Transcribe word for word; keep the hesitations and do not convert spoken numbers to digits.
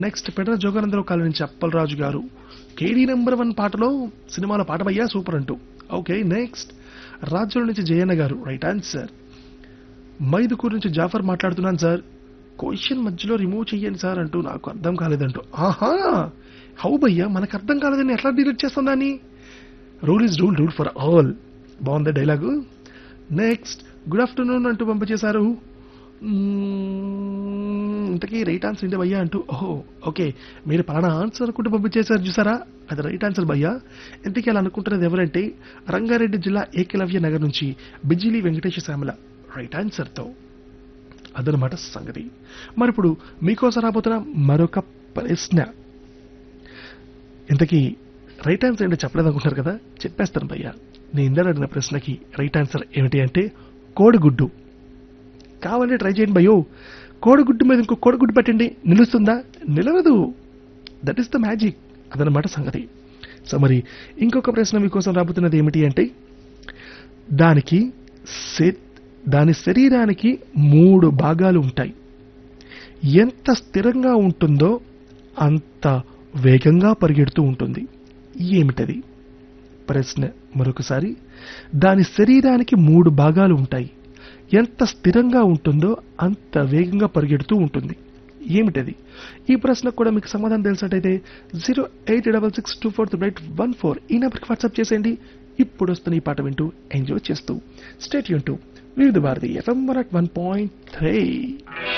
Next Pedra Jogananda Rao colony నుంచి అప్పలరాజు గారు కేడీ number one పాటలో సినిమాలో పాట భయ్యా సూపర్ అంటూ. ఓకే నెక్స్ట్ రాజ్యం నుంచి జయన్న గారు రైట్ ఆన్సర్. మైదుకూరు నుంచి జాఫర్ మాట్లాడుతున్నాను సార్, క్వశ్చన్ మధ్యలో రిమూవ్ చెయ్యండి సార్ అంటూ నాకు అర్థం కాలేదంటూ. ఆహా హౌ భయ్యా మనకు అర్థం కాలేదని ఎట్లా డిలీట్ చేస్తాం దాన్ని? Rule is rule rule for all. బాగుంది డైలాగు. నెక్స్ట్ గుడ్ ఆఫ్టర్నూన్ అంటూ పంపించేశారు. మ్మ్, ఇంతకీ రైట్ ఆన్సర్ ఏంటి భయ్యా అంటూ. ఓహో ఓకే మీరు పలానా ఆన్సర్ అనుకుంటూ పంపించేశారు చూసారా, అది రైట్ ఆన్సర్ భయ్యా. ఇంతకీ అలా అనుకుంటున్నది ఎవరంటే రంగారెడ్డి జిల్లా ఏకలవ్య నగర్ నుంచి బిజిలి వెంకటేశ శ్యామల రైట్ ఆన్సర్తో. అదనమాట సంగతి. మరి ఇప్పుడు మీకోసం రాబోతున్న మరొక ప్రశ్న. ఇంతకీ రైట్ ఆన్సర్ ఏంటో చెప్పలేదు అనుకుంటారు కదా, చెప్పేస్తాను భయ్యా. నేను ఇందాక అడిగిన ప్రశ్నకి రైట్ ఆన్సర్ ఏమిటి అంటే కోడిగుడ్డు. కావాలంటే ట్రై చేయండి భయ్యో. కోడిగుడ్డు మీద ఇంకో కోడిగుడ్డు పెట్టండి, నిలుస్తుందా? నిలవదు. That is the magic. అదనమాట సంగతి. సో మరి ఇంకొక ప్రశ్న మీకోసం రాబోతున్నది ఏమిటి అంటే దానికి దాని శరీరానికి మూడు భాగాలు ఉంటాయి. ఎంత స్థిరంగా ఉంటుందో అంత వేగంగా పరిగెడుతూ ఉంటుంది. ఏమిటది? ప్రశ్న మరొకసారి. దాని శరీరానికి మూడు భాగాలు ఉంటాయి, ఎంత స్థిరంగా ఉంటుందో అంత వేగంగా పరిగెడుతూ ఉంటుంది. ఏమిటది? ఈ ప్రశ్నకు కూడా మీకు సమాధానం తెలిసినట్టయితే zero eight double six two four three eight one four ఈ నెంబర్కి వాట్సాప్ చేసేయండి. ఇప్పుడు వస్తున్న ఈ పాట వింటూ ఎంజాయ్ చేస్తూ స్టేట్ యూన్ టు వివిధ Bharati FM one point three.